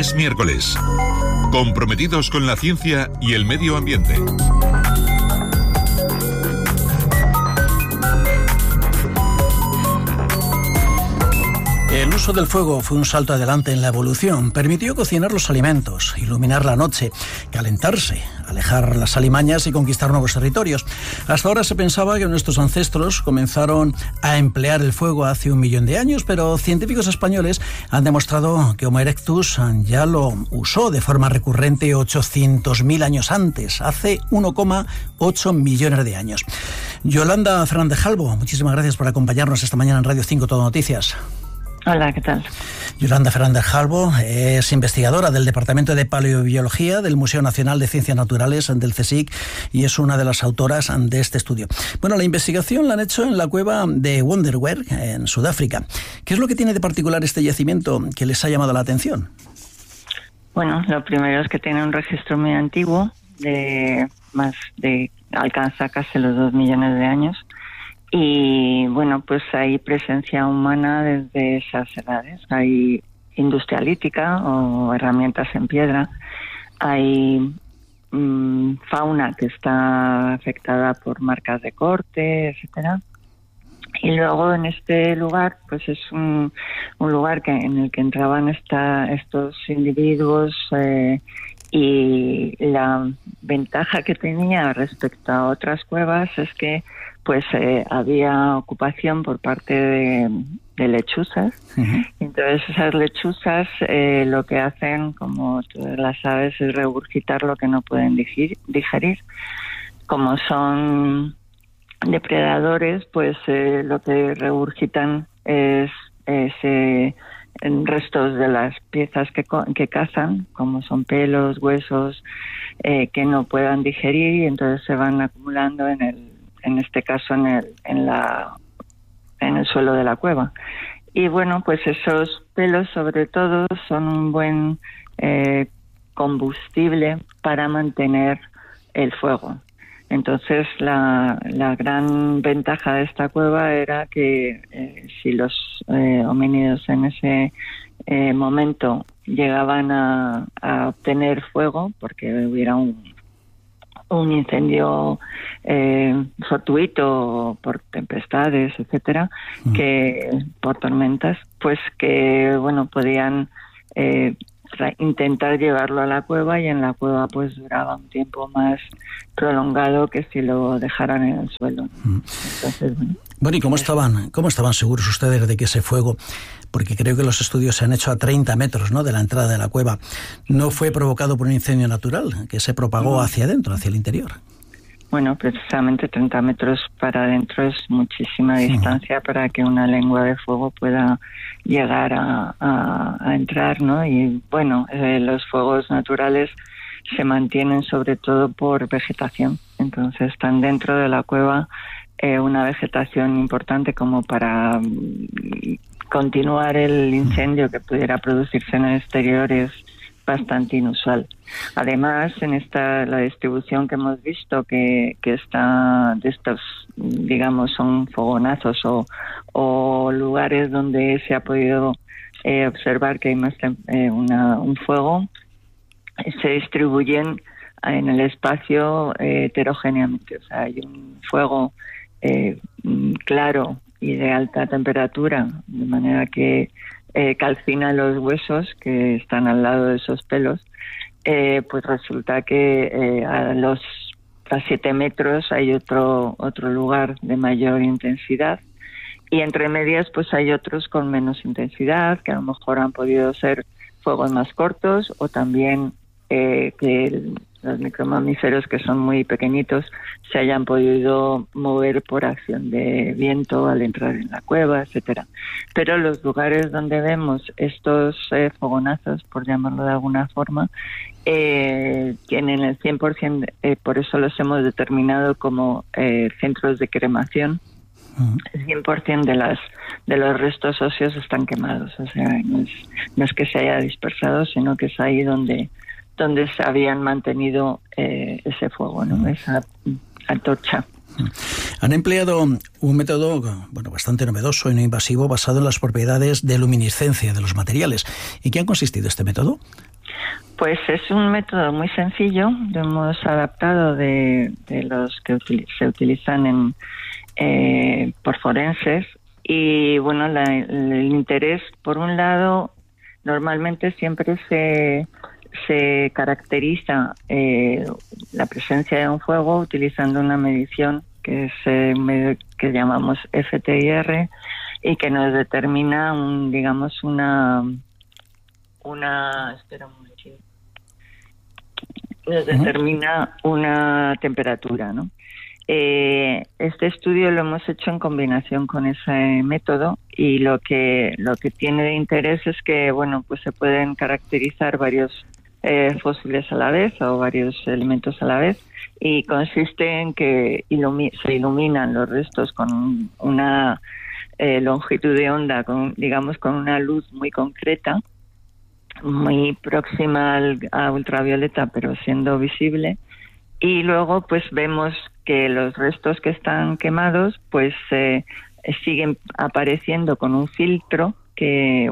Es miércoles. Comprometidos con la ciencia y el medio ambiente. El uso del fuego fue un salto adelante en la evolución. Permitió cocinar los alimentos, iluminar la noche, calentarse, alejar las alimañas y conquistar nuevos territorios. Hasta ahora se pensaba que nuestros ancestros comenzaron a emplear el fuego hace 1 millón de años, pero científicos españoles han demostrado que Homo erectus ya lo usó de forma recurrente 800.000 años antes, hace 1,8 millones de años. Yolanda Fernández-Jalbo, muchísimas gracias por acompañarnos esta mañana en Radio 5 Todo Noticias. Hola, ¿qué tal? Yolanda Fernández-Jalbo es investigadora del Departamento de Paleobiología del Museo Nacional de Ciencias Naturales del CSIC y es una de las autoras de este estudio. Bueno, la investigación la han hecho en la cueva de Wonderwerk, en Sudáfrica. ¿Qué es lo que tiene de particular este yacimiento que les ha llamado la atención? Bueno, lo primero es que tiene un registro muy antiguo, alcanza casi los 2 millones de años. Y bueno, pues hay presencia humana desde esas edades. Hay industrialítica o herramientas en piedra. Hay fauna que está afectada por marcas de corte, etcétera. Y luego en este lugar, pues es un lugar en el que entraban estos individuos y la ventaja que tenía respecto a otras cuevas es que pues había ocupación por parte de lechuzas. Uh-huh. Entonces esas lechuzas lo que hacen, como todas las aves, es regurgitar lo que no pueden digerir. Como son depredadores, pues lo que regurgitan es restos de las piezas que cazan, como son pelos, huesos, que no puedan digerir, y entonces se van acumulando en este caso en el suelo de la cueva. Y bueno, pues esos pelos sobre todo son un buen combustible para mantener el fuego. Entonces la gran ventaja de esta cueva era que si los homínidos en ese momento llegaban a obtener fuego, porque hubiera un incendio fortuito por tempestades, etcétera, que por tormentas, pues que bueno, podían intentar llevarlo a la cueva, y en la cueva pues duraba un tiempo más prolongado que si lo dejaran en el suelo. Entonces, bueno, ¿y cómo estaban seguros ustedes de que ese fuego, porque creo que los estudios se han hecho a 30 metros, ¿no?, de la entrada de la cueva, no fue provocado por un incendio natural que se propagó hacia adentro, hacia el interior? Bueno, precisamente 30 metros para adentro es muchísima distancia para que una lengua de fuego pueda llegar a entrar, ¿no? Y bueno, los fuegos naturales se mantienen sobre todo por vegetación. Entonces están dentro de la cueva una vegetación importante como para continuar el incendio que pudiera producirse en el exterior es bastante inusual. Además, la distribución que hemos visto que está de estos, digamos, son fogonazos o lugares donde se ha podido observar que hay más un fuego, se distribuyen en el espacio heterogéneamente. O sea, hay un fuego claro y de alta temperatura, de manera que calcina los huesos que están al lado de esos pelos. Pues resulta que a 7 metros hay otro lugar de mayor intensidad, y entre medias pues hay otros con menos intensidad, que a lo mejor han podido ser fuegos más cortos, o también que los micromamíferos, que son muy pequeñitos, se hayan podido mover por acción de viento al entrar en la cueva, etcétera. Pero los lugares donde vemos estos fogonazos, por llamarlo de alguna forma, tienen el 100%, por eso los hemos determinado como centros de cremación. El 100% de los restos óseos están quemados. O sea, no es que se haya dispersado, sino que es ahí donde se habían mantenido ese fuego, ¿no? Esa antorcha. Han empleado un método bastante novedoso y no invasivo basado en las propiedades de luminiscencia de los materiales. ¿Y qué ha consistido este método? Pues es un método muy sencillo, lo hemos adaptado de los que se utilizan por forenses. Y bueno, el interés, por un lado, normalmente siempre se caracteriza la presencia de un fuego utilizando una medición que es que llamamos FTIR y que nos determina determina una temperatura, ¿no? Este estudio lo hemos hecho en combinación con ese método y lo que tiene de interés es que, bueno, pues se pueden caracterizar varios fósiles a la vez o varios elementos a la vez, y consiste en que se iluminan los restos con una longitud de onda, con una luz muy concreta, muy próxima a ultravioleta, pero siendo visible. Y luego pues vemos que los restos que están quemados pues siguen apareciendo con un filtro que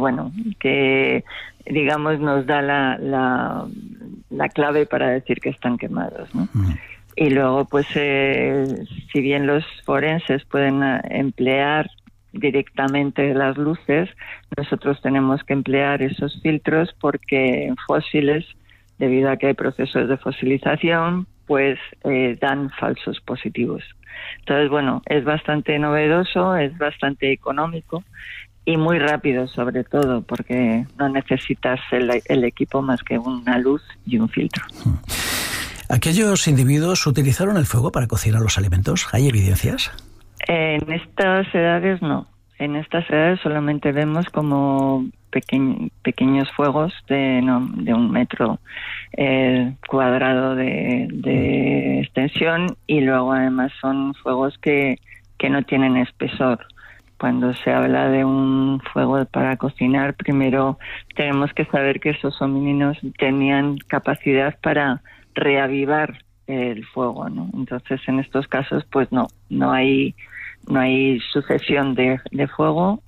digamos nos da la clave para decir que están quemados, ¿no? Y luego pues si bien los forenses pueden emplear directamente las luces, nosotros tenemos que emplear esos filtros porque en fósiles, debido a que hay procesos de fosilización, pues dan falsos positivos. Entonces, bueno, es bastante novedoso, es bastante económico y muy rápido, sobre todo, porque no necesitas el equipo más que una luz y un filtro. ¿Aquellos individuos utilizaron el fuego para cocinar los alimentos? ¿Hay evidencias? En estas edades no. En estas edades solamente vemos como pequeños fuegos de 1 metro cuadrado de extensión, y luego además son fuegos que no tienen espesor. Cuando se habla de un fuego para cocinar, primero tenemos que saber que esos homínidos tenían capacidad para reavivar el fuego, ¿no? Entonces, en estos casos, pues no hay sucesión de fuego.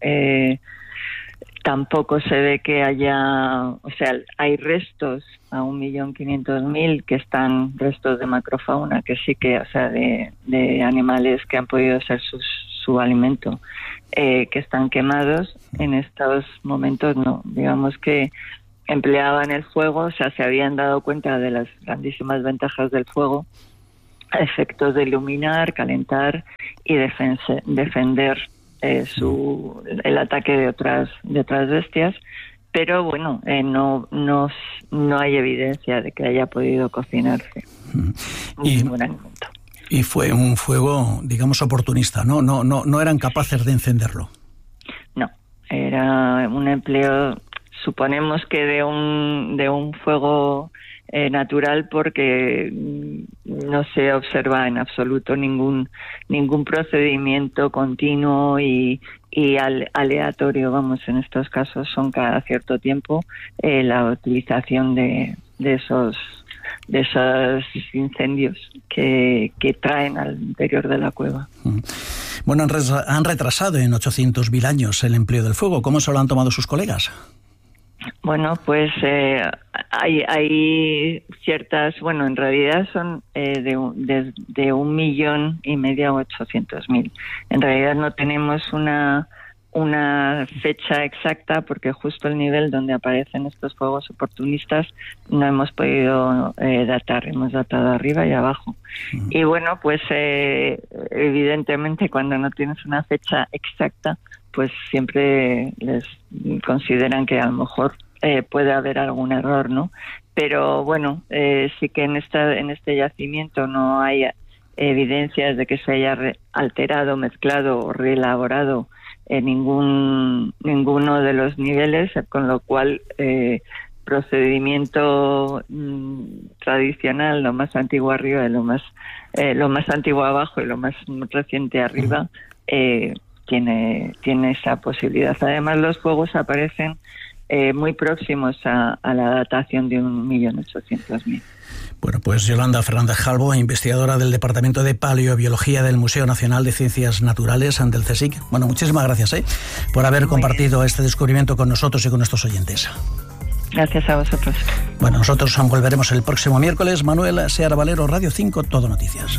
Tampoco se ve que haya, o sea, hay restos a 1.500.000 que están restos de macrofauna, que sí que, o sea, de animales que han podido ser su alimento, que están quemados. En estos momentos no, digamos que empleaban el fuego, o sea, se habían dado cuenta de las grandísimas ventajas del fuego, a efectos de iluminar, calentar y defender el ataque de otras bestias, pero bueno, no hay evidencia de que haya podido cocinarse ningún alimento. Y fue un fuego, digamos, oportunista, ¿no? No eran capaces de encenderlo. No, era un empleo, suponemos que de un fuego natural, porque no se observa en absoluto ningún procedimiento continuo y aleatorio. Vamos, en estos casos son cada cierto tiempo la utilización de esos incendios que traen al interior de la cueva. Bueno, han retrasado en 800.000 años el empleo del fuego. ¿Cómo se lo han tomado sus colegas? Bueno, pues hay ciertas, bueno, en realidad son de 1,5 millones a 800.000. En realidad no tenemos una fecha exacta, porque justo el nivel donde aparecen estos fuegos oportunistas no hemos podido datar, hemos datado arriba y abajo. Y bueno, pues evidentemente cuando no tienes una fecha exacta, pues siempre les consideran que a lo mejor puede haber algún error, ¿no? Pero bueno, sí que en este yacimiento no hay evidencias de que se haya alterado, mezclado o reelaborado ninguno de los niveles, con lo cual procedimiento tradicional, lo más antiguo arriba y lo más antiguo abajo y lo más reciente arriba, tiene esa posibilidad. Además, los fuegos aparecen muy próximos a la datación de 1.800.000. Bueno, pues Yolanda Fernández Calvo, investigadora del Departamento de Paleobiología del Museo Nacional de Ciencias Naturales del CSIC. Bueno, muchísimas gracias por haber compartido este descubrimiento con nosotros y con nuestros oyentes. Gracias a vosotros. Bueno, nosotros volveremos el próximo miércoles. Manuel Seara Valero, Radio 5, Todo Noticias.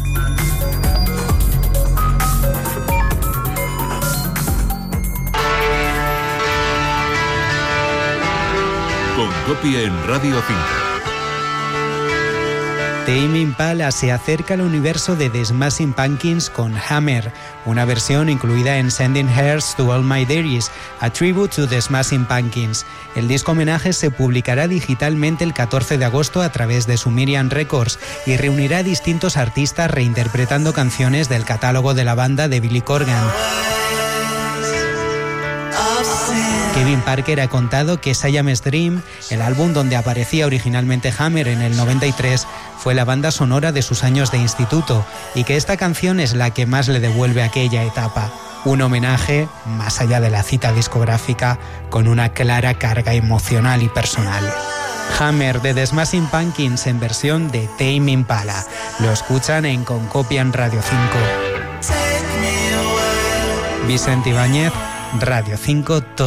Con Copia en Radio 5. Tame Impala se acerca al universo de The Smashing Pumpkins con Hammer, una versión incluida en Sending Hearts to All My Dearies, a tribute to The Smashing Pumpkins. El disco homenaje se publicará digitalmente el 14 de agosto a través de Sumerian Records y reunirá a distintos artistas reinterpretando canciones del catálogo de la banda de Billy Corgan. Kevin Parker ha contado que Siamese Dream, el álbum donde aparecía originalmente Hammer en el 93, fue la banda sonora de sus años de instituto y que esta canción es la que más le devuelve aquella etapa. Un homenaje, más allá de la cita discográfica, con una clara carga emocional y personal. Hammer de The Smashing Pumpkins en versión de Tame Impala. Lo escuchan en Concopia en Radio 5. Vicente Ibáñez, Radio 5.